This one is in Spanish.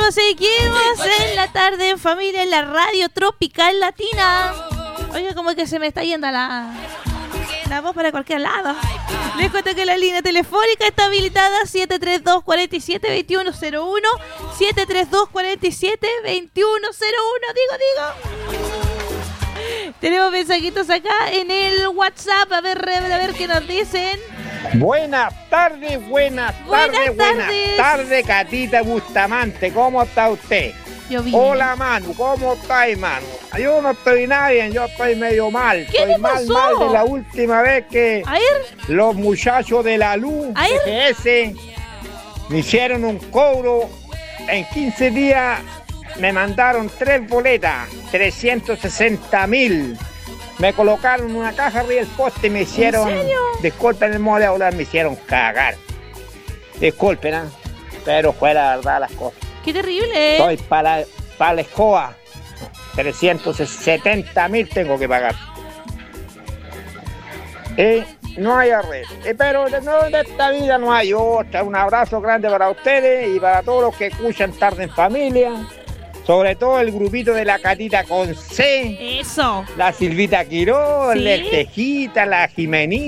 seguimos en la tarde en familia en la radio tropical latina. Oiga, como que se me está yendo la voz para cualquier lado. Les cuento que la línea telefónica está habilitada 732-47-2101, 732-47-2101. Digo. Tenemos mensajitos acá en el WhatsApp. A ver qué nos dicen. Buenas tardes, Catita Bustamante, ¿cómo está usted? Yo bien. Hola, Manu, ¿cómo estáis, Manu? Yo no estoy nada bien, yo estoy medio mal. ¿Qué le pasó? Mal de la última vez que los muchachos de la luz, GS, me hicieron un cobro. En 15 días me mandaron 3 boletas, 360.000. Me colocaron una caja arriba del poste y me hicieron... ¿En serio? Disculpen el modo de hablar, me hicieron cagar. Disculpen, ¿eh? Pero fue la verdad las cosas. ¡Qué terrible! Estoy para la escoba. 370.000 tengo que pagar. No hay arreglo. Pero de esta vida no hay otra. Un abrazo grande para ustedes y para todos los que escuchan Tarde en Familia. Sobre todo el grupito de la Catita con C. Eso. La Silvita Quiroz, ¿Sí? la Tejita, la Jimenita.